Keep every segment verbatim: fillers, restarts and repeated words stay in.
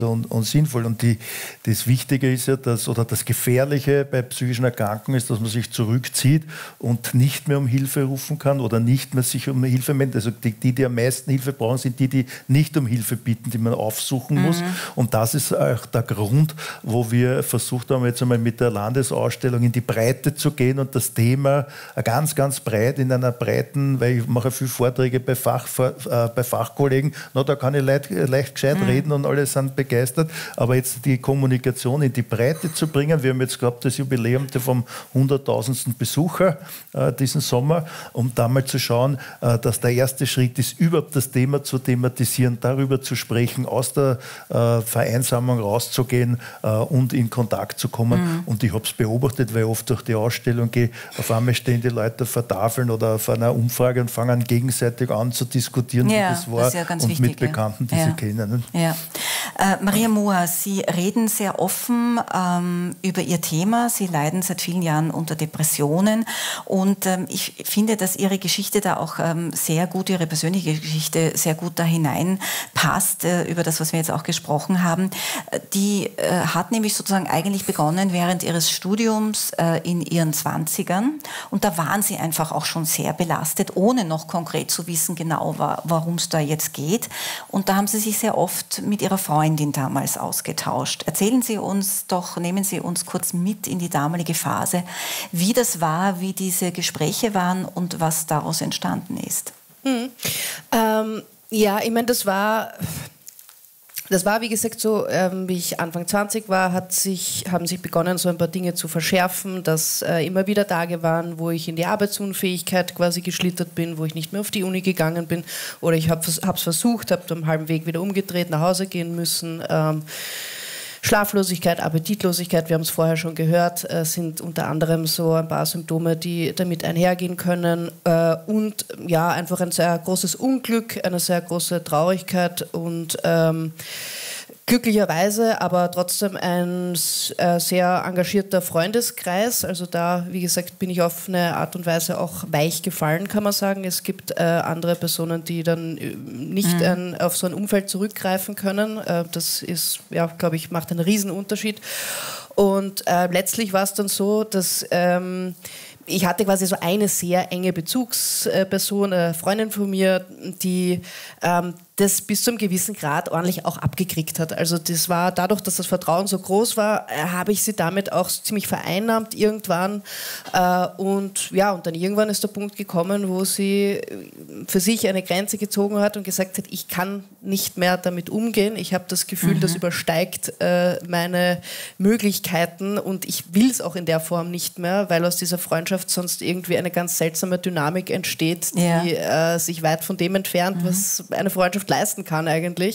Und, und sinnvoll. Und die, das Wichtige ist ja, dass, oder das Gefährliche bei psychischen Erkrankungen ist, dass man sich zurückzieht und nicht mehr um Hilfe rufen kann oder nicht mehr sich um Hilfe meldet. Also die, die, die am meisten Hilfe brauchen, sind die, die nicht um Hilfe bitten, die man aufsuchen mhm. muss. Und das ist auch der Grund, wo wir versucht haben, jetzt einmal mit der Landesausstellung in die Breite zu gehen und das Thema ganz, ganz breit, in einer breiten, weil ich mache viele Vorträge bei, Fach, äh, bei Fachkollegen, na, da kann ich leicht, leicht gescheit mhm. reden und alle sind begeistert. begeistert, aber jetzt die Kommunikation in die Breite zu bringen. Wir haben jetzt gehabt das Jubiläum vom hunderttausendsten Besucher äh, diesen Sommer, um da mal zu schauen, äh, dass der erste Schritt ist, überhaupt das Thema zu thematisieren, darüber zu sprechen, aus der äh, Vereinsamung rauszugehen äh, und in Kontakt zu kommen. Mhm. Und ich habe es beobachtet, weil ich oft durch die Ausstellung gehe, auf einmal stehen die Leute vor Tafeln oder auf einer Umfrage und fangen gegenseitig an zu diskutieren, ja, wie das war, das ist ja ganz und wichtig, mit Bekannten, die ja. sie kennen. Ja. Äh, Maria Mohr, Sie reden sehr offen ähm, über Ihr Thema. Sie leiden seit vielen Jahren unter Depressionen und ähm, ich finde, dass Ihre Geschichte da auch ähm, sehr gut, Ihre persönliche Geschichte sehr gut da hineinpasst, äh, über das, was wir jetzt auch gesprochen haben. Die äh, hat nämlich sozusagen eigentlich begonnen während Ihres Studiums äh, in Ihren Zwanzigern und da waren Sie einfach auch schon sehr belastet, ohne noch konkret zu wissen genau, warum es da jetzt geht. Und da haben Sie sich sehr oft mit Ihrer Freundin damals ausgetauscht. Erzählen Sie uns doch, nehmen Sie uns kurz mit in die damalige Phase, wie das war, wie diese Gespräche waren und was daraus entstanden ist. Hm. Ähm, ja, ich meine, das war... Das war, wie gesagt, so, ähm, wie ich Anfang zwanzig war, hat sich, haben sich begonnen, so ein paar Dinge zu verschärfen, dass äh, immer wieder Tage waren, wo ich in die Arbeitsunfähigkeit quasi geschlittert bin, wo ich nicht mehr auf die Uni gegangen bin oder ich habe es versucht, habe am halben Weg wieder umgedreht, nach Hause gehen müssen. Ähm, Schlaflosigkeit, Appetitlosigkeit, wir haben es vorher schon gehört, äh, sind unter anderem so ein paar Symptome, die damit einhergehen können. Äh, und ja, einfach ein sehr großes Unglück, eine sehr große Traurigkeit und ähm, glücklicherweise, aber trotzdem ein äh, sehr engagierter Freundeskreis. Also da, wie gesagt, bin ich auf eine Art und Weise auch weich gefallen, kann man sagen. Es gibt äh, andere Personen, die dann nicht mhm. ein, auf so ein Umfeld zurückgreifen können. Äh, das ist, ja, glaube ich, macht einen riesen Unterschied. Und äh, letztlich war es dann so, dass ähm, ich hatte quasi so eine sehr enge Bezugsperson, eine Freundin von mir, die ähm, das bis zu einem gewissen Grad ordentlich auch abgekriegt hat. Also das war dadurch, dass das Vertrauen so groß war, äh, habe ich sie damit auch ziemlich vereinnahmt irgendwann. Äh, und ja, und dann irgendwann ist der Punkt gekommen, wo sie für sich eine Grenze gezogen hat und gesagt hat, ich kann nicht mehr damit umgehen. Ich habe das Gefühl, mhm. das übersteigt äh, meine Möglichkeiten und ich will es auch in der Form nicht mehr, weil aus dieser Freundschaft sonst irgendwie eine ganz seltsame Dynamik entsteht, die ja. äh, sich weit von dem entfernt, mhm. was eine Freundschaft leisten kann eigentlich.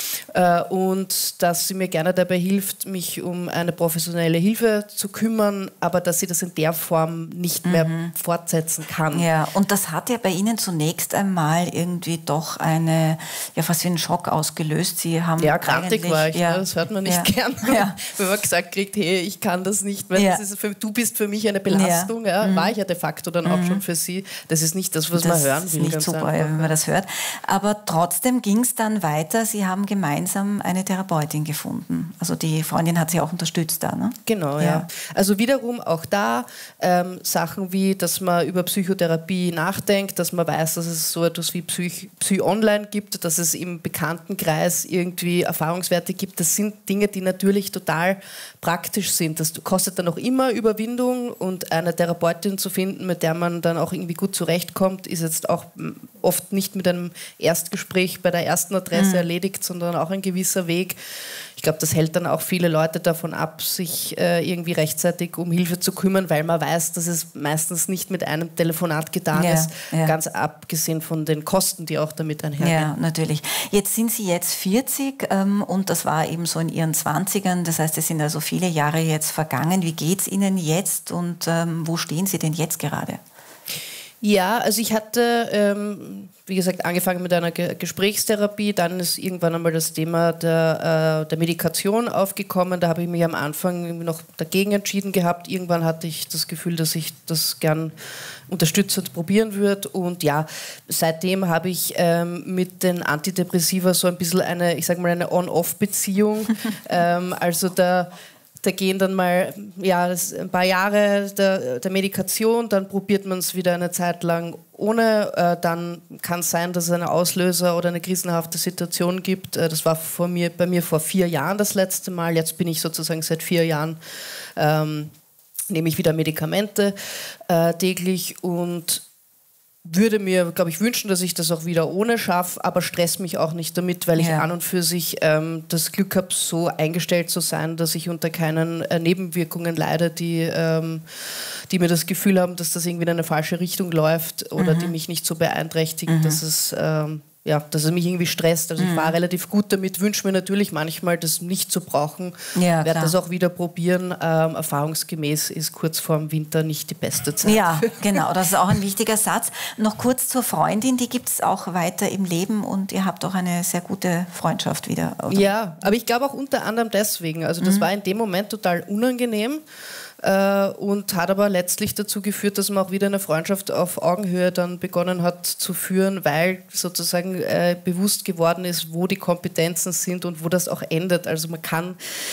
Äh, und dass sie mir gerne dabei hilft, mich um eine professionelle Hilfe zu kümmern, aber dass sie das in der Form nicht mhm. mehr fortsetzen kann. Ja, und das hat ja bei Ihnen zunächst einmal irgendwie doch eine, ja fast wie einen Schock ausgelöst. Sie haben ja, grantig war ich, ja, ne? Das hört man nicht ja, gern, ja. wenn man gesagt kriegt, hey, ich kann das nicht, weil ja. das ist für, du bist für mich eine Belastung, ja. Ja, mhm. war ich ja de facto dann auch mhm. schon für sie. Das ist nicht das, was das man hören will. Das ist nicht ganz super, einfach, wenn man das hört. Aber trotzdem ging es dann weiter. Sie haben gemeinsam eine Therapeutin gefunden. Also die Freundin hat Sie auch unterstützt da, ne? Genau, ja. ja. Also wiederum auch da ähm, Sachen wie, dass man über Psychotherapie nachdenkt, dass man weiß, dass es so etwas wie Psych, Psy Online gibt, dass es im Bekanntenkreis irgendwie Erfahrungswerte gibt. Das sind Dinge, die natürlich total praktisch sind. Das kostet dann auch immer Überwindung und eine Therapeutin zu finden, mit der man dann auch irgendwie gut zurechtkommt, ist jetzt auch oft nicht mit einem Erstgespräch bei der ersten Adresse mhm. erledigt, sondern auch ein gewisser Weg. Ich glaube, das hält dann auch viele Leute davon ab, sich äh, irgendwie rechtzeitig um Hilfe zu kümmern, weil man weiß, dass es meistens nicht mit einem Telefonat getan ja, ist, ja. ganz abgesehen von den Kosten, die auch damit einhergehen. Ja, natürlich. Jetzt sind Sie jetzt vierzig ähm, und das war eben so in Ihren zwanzigern, das heißt, es sind also viele Jahre jetzt vergangen. Wie geht es Ihnen jetzt und ähm, wo stehen Sie denn jetzt gerade? Ja, also ich hatte, ähm, wie gesagt, angefangen mit einer Ge- Gesprächstherapie, dann ist irgendwann einmal das Thema der, äh, der Medikation aufgekommen, da habe ich mich am Anfang irgendwie noch dagegen entschieden gehabt, irgendwann hatte ich das Gefühl, dass ich das gern unterstützend probieren würde und ja, seitdem habe ich ähm, mit den Antidepressiva so ein bisschen eine, ich sage mal, eine On-Off-Beziehung, ähm, also da Da gehen dann mal ja, ein paar Jahre der, der Medikation, dann probiert man es wieder eine Zeit lang ohne. Äh, dann kann es sein, dass es einen Auslöser oder eine krisenhafte Situation gibt. Äh, das war vor mir, bei mir vor vier Jahren das letzte Mal. Jetzt bin ich sozusagen seit vier Jahren, ähm, nehme ich wieder Medikamente äh, täglich und würde mir, glaube ich, wünschen, dass ich das auch wieder ohne schaffe, aber stress mich auch nicht damit, weil ich ja. an und für sich ähm, das Glück habe, so eingestellt zu sein, dass ich unter keinen äh, Nebenwirkungen leide, die, ähm, die mir das Gefühl haben, dass das irgendwie in eine falsche Richtung läuft oder mhm. die mich nicht so beeinträchtigen, mhm. dass es... Ähm, ja, dass es mich irgendwie stresst. Also mhm. ich war relativ gut damit, wünsche mir natürlich manchmal, das nicht zu brauchen. Ja, werde das auch wieder probieren. Ähm, erfahrungsgemäß ist kurz vorm Winter nicht die beste Zeit. Ja, genau, das ist auch ein wichtiger Satz. Noch kurz zur Freundin, die gibt es auch weiter im Leben und ihr habt auch eine sehr gute Freundschaft wieder. Oder? Ja, aber ich glaube auch unter anderem deswegen. Also das mhm. war in dem Moment total unangenehm. Äh, und hat aber letztlich dazu geführt, dass man auch wieder eine Freundschaft auf Augenhöhe dann begonnen hat zu führen, weil sozusagen äh, bewusst geworden ist, wo die Kompetenzen sind und wo das auch endet. Also man kann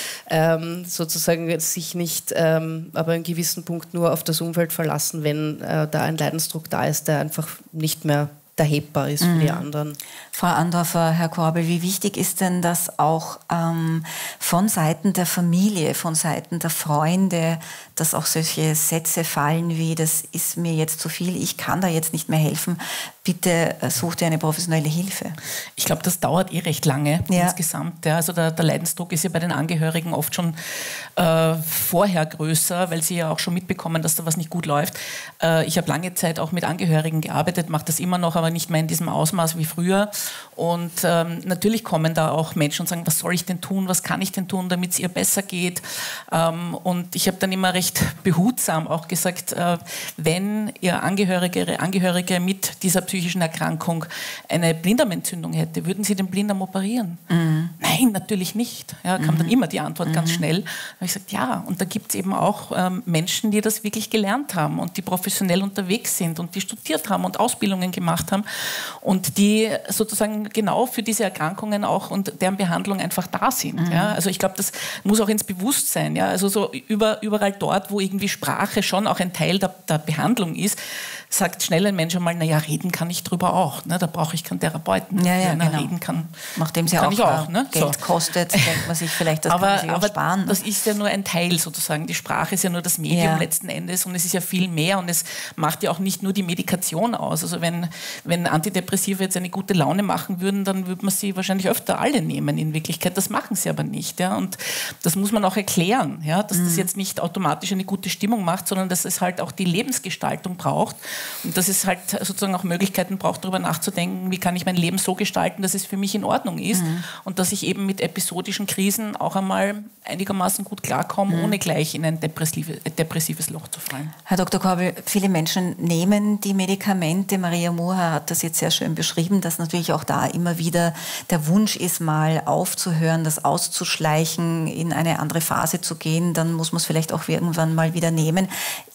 ähm, sozusagen sich nicht ähm, aber einen gewissen Punkt nur auf das Umfeld verlassen, wenn äh, da ein Leidensdruck da ist, der einfach nicht mehr erhebbar ist mhm. für die anderen. Frau Andorfer, Herr Korbel, wie wichtig ist denn das auch ähm, von Seiten der Familie, von Seiten der Freunde, dass auch solche Sätze fallen wie, das ist mir jetzt zu viel, ich kann da jetzt nicht mehr helfen, bitte such dir eine professionelle Hilfe? Ich glaube, das dauert eh recht lange ja. insgesamt. Ja. Also der, der Leidensdruck ist ja bei den Angehörigen oft schon äh, vorher größer, weil sie ja auch schon mitbekommen, dass da was nicht gut läuft. Äh, ich habe lange Zeit auch mit Angehörigen gearbeitet, mache das immer noch, aber nicht mehr in diesem Ausmaß wie früher. Und ähm, natürlich kommen da auch Menschen und sagen, was soll ich denn tun, was kann ich denn tun, damit es ihr besser geht. Ähm, und ich habe dann immer recht behutsam auch gesagt, äh, wenn ihr Angehörige, ihre Angehörige mit dieser psychischen Erkrankung eine Blinddarmentzündung hätte, würden sie den Blinddarm operieren? Mhm. Nein, natürlich nicht. Ja, kam mhm. dann immer die Antwort mhm. ganz schnell. Da habe ich gesagt, ja, und da gibt es eben auch ähm, Menschen, die das wirklich gelernt haben und die professionell unterwegs sind und die studiert haben und Ausbildungen gemacht haben und die sozusagen genau für diese Erkrankungen auch und deren Behandlung einfach da sind. Mhm. Ja? Also ich glaube, das muss auch ins Bewusstsein. Ja? Also so über, überall dort, wo irgendwie Sprache schon auch ein Teil der, der Behandlung ist, sagt schnell ein Mensch einmal, naja, reden kann ich drüber auch. Ne? Da brauche ich keinen Therapeuten. Ja, ja, genau. Reden kann, nachdem es ja auch, auch ne? Geld so. kostet, denkt man sich vielleicht, das aber, kann man sich aber auch sparen. Das ist ja nur ein Teil sozusagen. Die Sprache ist ja nur das Medium ja. letzten Endes und es ist ja viel mehr und es macht ja auch nicht nur die Medikation aus. Also wenn, wenn Antidepressiva jetzt eine gute Laune machen würden, dann würde man sie wahrscheinlich öfter alle nehmen in Wirklichkeit. Das machen sie aber nicht. Ja? Und das muss man auch erklären, ja? Dass mhm. das jetzt nicht automatisch eine gute Stimmung macht, sondern dass es halt auch die Lebensgestaltung braucht und dass es halt sozusagen auch Möglichkeiten braucht, darüber nachzudenken, wie kann ich mein Leben so gestalten, dass es für mich in Ordnung ist mhm. und dass ich eben mit episodischen Krisen auch einmal einigermaßen gut klarkomme, mhm. ohne gleich in ein depressive, depressives Loch zu fallen. Herr Doktor Korbel, viele Menschen nehmen die Medikamente. Maria Moha hat das jetzt sehr schön beschrieben, dass natürlich auch da immer wieder der Wunsch ist, mal aufzuhören, das auszuschleichen, in eine andere Phase zu gehen. Dann muss man es vielleicht auch irgendwann mal wieder nehmen.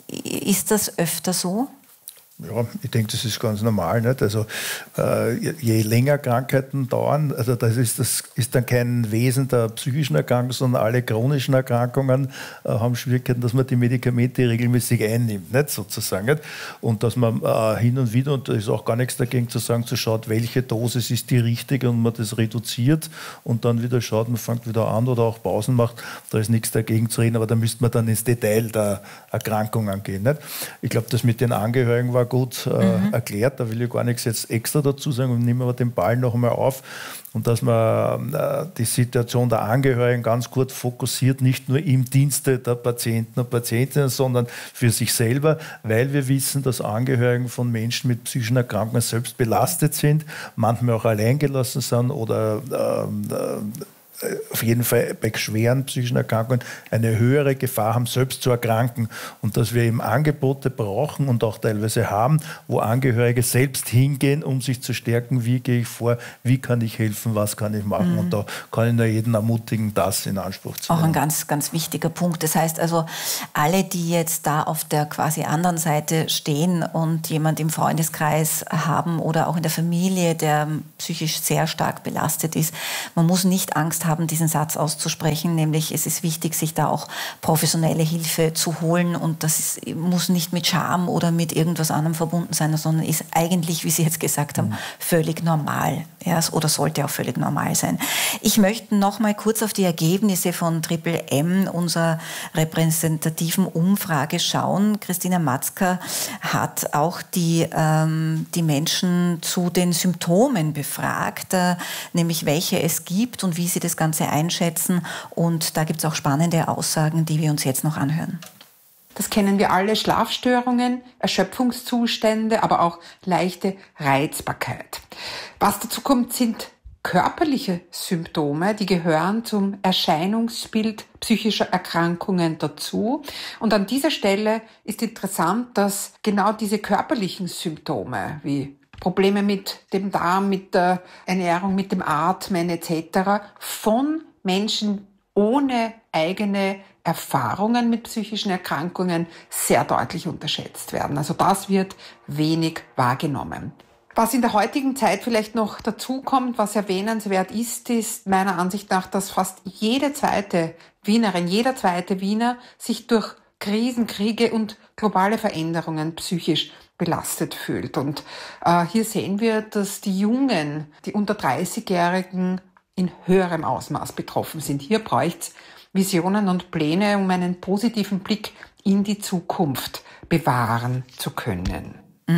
Ist das öfter so? Ja, ich denke, das ist ganz normal. Nicht? Also, äh, je länger Krankheiten dauern, also das ist, das ist dann kein Wesen der psychischen Erkrankung, sondern alle chronischen Erkrankungen äh, haben Schwierigkeiten, dass man die Medikamente regelmäßig einnimmt, nicht? Sozusagen. Nicht? Und dass man äh, hin und wieder, und da ist auch gar nichts dagegen zu sagen, zu schaut, welche Dosis ist die richtige und man das reduziert und dann wieder schaut, man fängt wieder an oder auch Pausen macht, da ist nichts dagegen zu reden, aber da müsste man dann ins Detail der Erkrankungen gehen. Nicht? Ich glaube, das mit den Angehörigen war gut äh, mhm. erklärt, da will ich gar nichts jetzt extra dazu sagen und nehmen wir den Ball noch einmal auf und dass man äh, die Situation der Angehörigen ganz kurz fokussiert, nicht nur im Dienste der Patienten und Patientinnen, sondern für sich selber, weil wir wissen, dass Angehörigen von Menschen mit psychischen Erkrankungen selbst belastet sind, manchmal auch alleingelassen sind oder äh, äh, auf jeden Fall bei schweren psychischen Erkrankungen eine höhere Gefahr haben, selbst zu erkranken. Und dass wir eben Angebote brauchen und auch teilweise haben, wo Angehörige selbst hingehen, um sich zu stärken, wie gehe ich vor, wie kann ich helfen, was kann ich machen. Mhm. Und da kann ich nur jeden ermutigen, das in Anspruch zu nehmen. Auch ein ganz, ganz wichtiger Punkt. Das heißt also, alle, die jetzt da auf der quasi anderen Seite stehen und jemand im Freundeskreis haben oder auch in der Familie, der psychisch sehr stark belastet ist, man muss nicht Angst haben, diesen Satz auszusprechen, nämlich es ist wichtig, sich da auch professionelle Hilfe zu holen und das ist, muss nicht mit Scham oder mit irgendwas anderem verbunden sein, sondern ist eigentlich, wie Sie jetzt gesagt haben, völlig normal, ja, oder sollte auch völlig normal sein. Ich möchte noch mal kurz auf die Ergebnisse von Triple M, unserer repräsentativen Umfrage, schauen. Christina Matzka hat auch die, ähm, die Menschen zu den Symptomen befragt, äh, nämlich welche es gibt und wie sie das Ganze einschätzen. Und da gibt es auch spannende Aussagen, die wir uns jetzt noch anhören. Das kennen wir alle: Schlafstörungen, Erschöpfungszustände, aber auch leichte Reizbarkeit. Was dazu kommt, sind körperliche Symptome, die gehören zum Erscheinungsbild psychischer Erkrankungen dazu. Und an dieser Stelle ist interessant, dass genau diese körperlichen Symptome wie Probleme mit dem Darm, mit der Ernährung, mit dem Atmen et cetera von Menschen ohne eigene Erfahrungen mit psychischen Erkrankungen sehr deutlich unterschätzt werden. Also das wird wenig wahrgenommen. Was in der heutigen Zeit vielleicht noch dazu kommt, was erwähnenswert ist, ist meiner Ansicht nach, dass fast jede zweite Wienerin, jeder zweite Wiener sich durch Krisen, Kriege und globale Veränderungen psychisch belastet fühlt. Und äh, hier sehen wir, dass die Jungen, die unter dreißigjährigen in höherem Ausmaß betroffen sind. Hier bräuchte es Visionen und Pläne, um einen positiven Blick in die Zukunft bewahren zu können.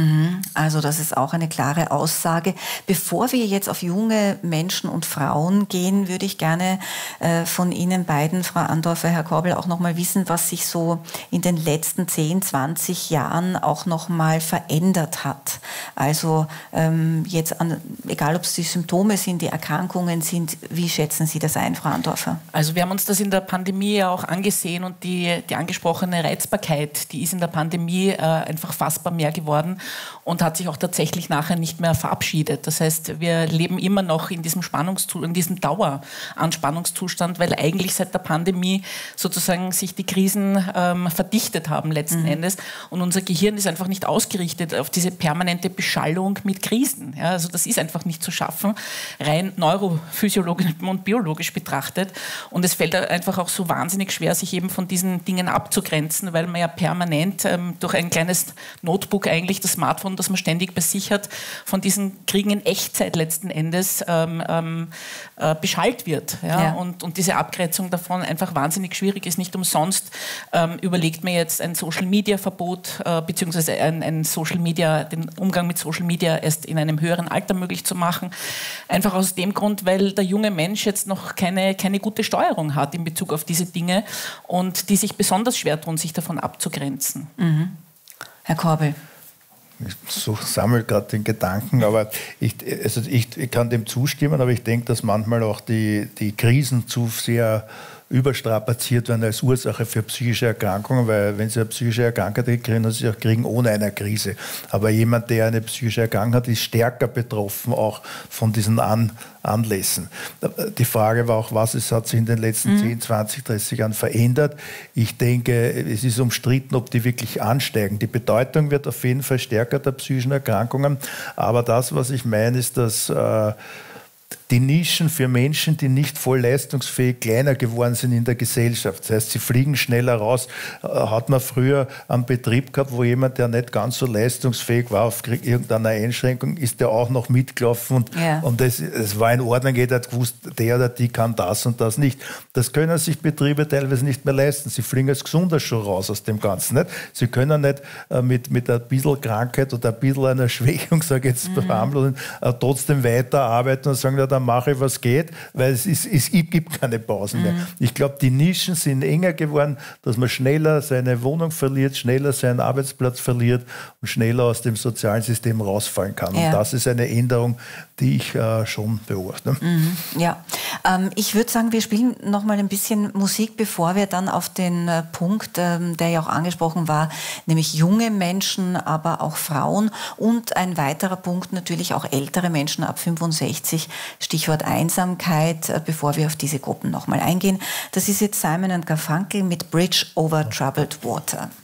Also das ist auch eine klare Aussage. Bevor wir jetzt auf junge Menschen und Frauen gehen, würde ich gerne äh, von Ihnen beiden, Frau Andorfer, Herr Korbel, auch noch mal wissen, was sich so in den letzten zehn, zwanzig Jahren auch noch mal verändert hat. Also ähm, jetzt, an, egal ob es die Symptome sind, die Erkrankungen sind, wie schätzen Sie das ein, Frau Andorfer? Also wir haben uns das in der Pandemie ja auch angesehen und die, die angesprochene Reizbarkeit, die ist in der Pandemie äh, einfach fassbar mehr geworden und hat sich auch tatsächlich nachher nicht mehr verabschiedet. Das heißt, wir leben immer noch in diesem Spannungszustand, in diesem Daueranspannungszustand, weil eigentlich seit der Pandemie sozusagen sich die Krisen ähm, verdichtet haben letzten mhm. Endes und unser Gehirn ist einfach nicht ausgerichtet auf diese permanente Beschallung mit Krisen. Ja, also das ist einfach nicht zu schaffen, rein neurophysiologisch und biologisch betrachtet und es fällt einfach auch so wahnsinnig schwer, sich eben von diesen Dingen abzugrenzen, weil man ja permanent ähm, durch ein kleines Notebook eigentlich das Smartphone, das man ständig bei sich hat, von diesen Kriegen in Echtzeit letzten Endes ähm, ähm, äh, beschallt wird. Ja? Ja. Und, und diese Abgrenzung davon einfach wahnsinnig schwierig ist. Nicht umsonst ähm, überlegt man jetzt ein Social-Media-Verbot äh, beziehungsweise ein, ein Social Media, den Umgang mit Social Media erst in einem höheren Alter möglich zu machen. Einfach aus dem Grund, weil der junge Mensch jetzt noch keine, keine gute Steuerung hat in Bezug auf diese Dinge und die sich besonders schwer tun, sich davon abzugrenzen. Mhm. Herr Korbel. Ich so, sammle gerade den Gedanken, aber ich, also ich, ich kann dem zustimmen, aber ich denke, dass manchmal auch die, die Krisen zu sehr überstrapaziert werden als Ursache für psychische Erkrankungen, weil wenn Sie eine psychische Erkrankung kriegen, können Sie auch kriegen ohne eine Krise. Aber jemand, der eine psychische Erkrankung hat, ist stärker betroffen auch von diesen An Anlässen. Die Frage war auch, was es hat sich in den letzten mhm. zehn, zwanzig, dreißig Jahren verändert. Ich denke, es ist umstritten, ob die wirklich ansteigen. Die Bedeutung wird auf jeden Fall stärker der psychischen Erkrankungen. Aber das, was ich meine, ist, dass äh, die Nischen für Menschen, die nicht voll leistungsfähig kleiner geworden sind in der Gesellschaft. Das heißt, sie fliegen schneller raus. Hat man früher einen Betrieb gehabt, wo jemand, der nicht ganz so leistungsfähig war, auf irgendeiner Einschränkung, ist der auch noch mitgelaufen und, ja. und das, das war in Ordnung. Jeder hat gewusst, der oder die kann das und das nicht. Das können sich Betriebe teilweise nicht mehr leisten. Sie fliegen als Gesunder schon raus aus dem Ganzen. Nicht? Sie können nicht äh, mit, mit ein bisschen Krankheit oder ein bisschen einer Schwächung, sage ich jetzt, mhm. verharmlosen, äh, trotzdem weiterarbeiten und sagen, ja, dann mache ich, was geht, weil es, ist, es gibt keine Pausen mhm. mehr. Ich glaube, die Nischen sind enger geworden, dass man schneller seine Wohnung verliert, schneller seinen Arbeitsplatz verliert und schneller aus dem sozialen System rausfallen kann. Ja. Und das ist eine Änderung, die ich äh, schon beobachte. Mhm. Ja, Ähm, ich würde sagen, wir spielen noch mal ein bisschen Musik, bevor wir dann auf den äh, Punkt, ähm, der ja auch angesprochen war, nämlich junge Menschen, aber auch Frauen und ein weiterer Punkt natürlich auch ältere Menschen ab fünfundsechzig, Stichwort Einsamkeit, äh, bevor wir auf diese Gruppen noch mal eingehen. Das ist jetzt Simon and Garfunkel mit Bridge over Troubled Water.